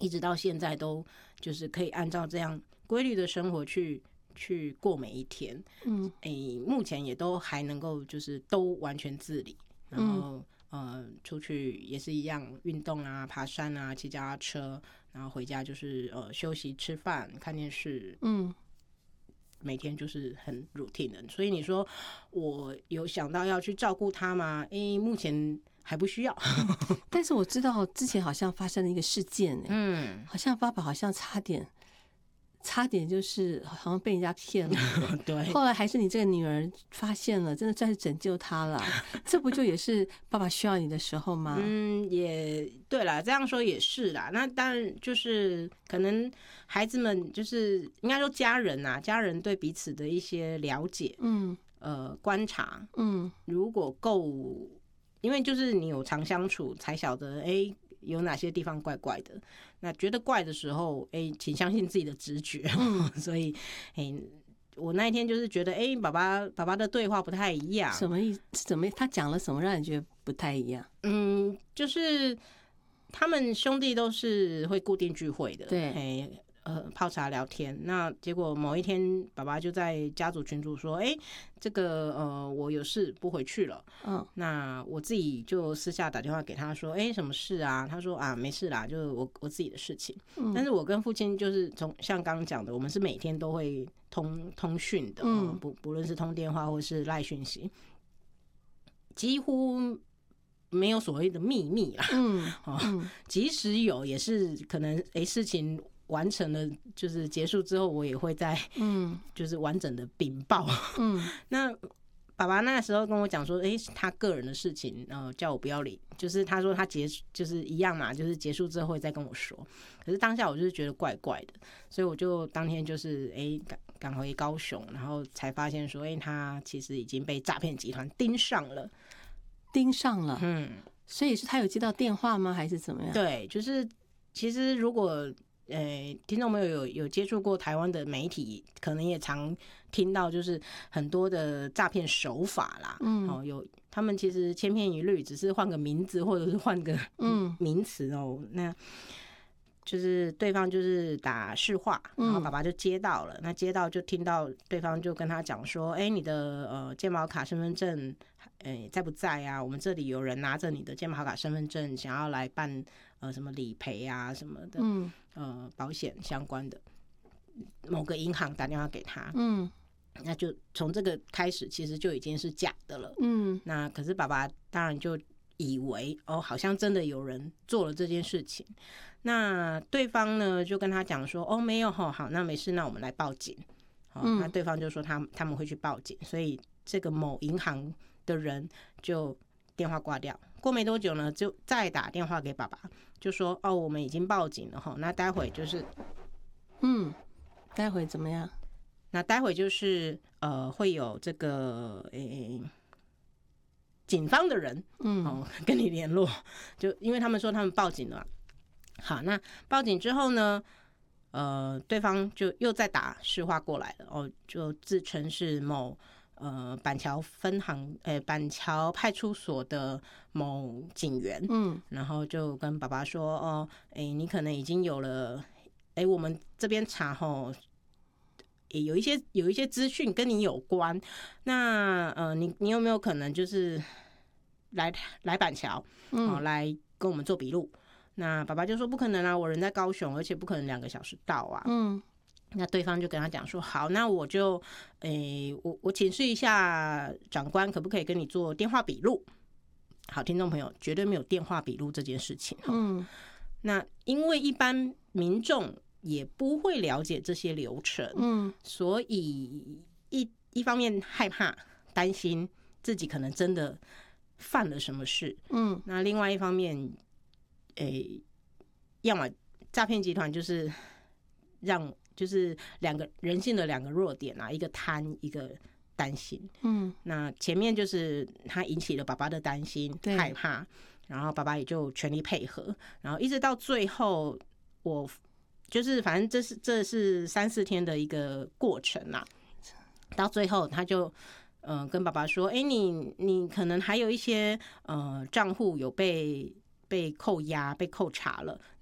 一直到现在都就是可以按照这样规律的生活去过每一天。目前也都还能够就是都完全自理，然后出去也是一样运动啊、爬山啊、骑脚踏车，然后回家就是休息、吃饭、看电视。每天就是很 routine 的。所以你说我有想到要去照顾他吗？目前还不需要。 但是我知道之前好像发生了一个事件，好像爸爸好像差点就是好像被人家骗了。 对， 后来还是你这个女儿发现了，真的算是拯救他了。这不就也是爸爸需要你的时候吗？ 也对啦，这样说也是啦。那当然就是可能孩子们就是应该说家人啊，家人对彼此的一些了解，观察，如果够，因为就是你有常相处才晓得，有哪些地方怪怪的。那觉得怪的时候，请相信自己的直觉。所以，我那一天就是觉得，爸爸的对话不太一样。 什么意思？他讲了什么让你觉得不太一样？ 就是他们兄弟都是会固定聚会的， 对， 泡茶聊天。那结果某一天，爸爸就在家族群组说：“这个我有事不回去了。”那我自己就私下打电话给他说：“什么事啊？”他说：“没事啦，就是我自己的事情。”但是我跟父亲就是像刚刚讲的，我们是每天都会通讯的，不论是通电话或是赖讯息，几乎没有所谓的秘密啦。即使有，也是可能事情完成了，就是结束之后，我也会在就是完整的禀报。那爸爸那时候跟我讲说，他个人的事情，叫我不要理，就是他说他就是一样嘛，就是结束之后会再跟我说。可是当下我就是觉得怪怪的，所以我就当天就是赶回高雄，然后才发现说，他其实已经被诈骗集团盯上了。 所以是他有接到电话吗？还是怎么样？ 对，就是其实如果听众朋友有接触过台湾的媒体，可能也常听到就是很多的诈骗手法啦。他们其实千篇一律，只是换个名字或者是换个名词那就是对方就是打市话，然后爸爸就接到了，那接到就听到对方就跟他讲说，你的健保卡身份证在不在啊？我们这里有人拿着你的健保卡身份证想要来办什么理赔啊什么的，保险相关的，某个银行打电话给他，那就从这个开始其实就已经是假的了。那可是爸爸当然就以为好像真的有人做了这件事情。那对方呢就跟他讲说，没有好，那没事，那我们来报警。那对方就说他们会去报警，所以这个某银行的人就电话挂掉。过没多久呢，就再打电话给爸爸，就说我们已经报警了那待会就是待会怎么样？ 那待会就是会有这个警方的人跟你联络，就因为他们说他们报警了。好，那报警之后呢，对方就又再打市话过来了就自称是某板桥分行板桥派出所的某警员，然后就跟爸爸说你可能已经有了我们这边查有一些资讯跟你有关，那你有没有可能就是来板桥来跟我们做笔录？那爸爸就说不可能啊，我人在高雄，而且不可能2个小时到啊。那对方就跟他讲说，好，那我就我请示一下长官，可不可以跟你做电话笔录？好，听众朋友，绝对没有电话笔录这件事情。那因为一般民众也不会了解这些流程，所以一方面害怕担心自己可能真的犯了什么事，那另外一方面要么诈骗集团就是就是人性的2个弱点啊，一个贪，一个担心。那前面就是他引起了爸爸的担心害怕，然后爸爸也就全力配合，然后一直到最后，我就是反正这是3-4天的一个过程啦。到最后他就跟爸爸说，你可能还有一些账户有被扣押被扣查了，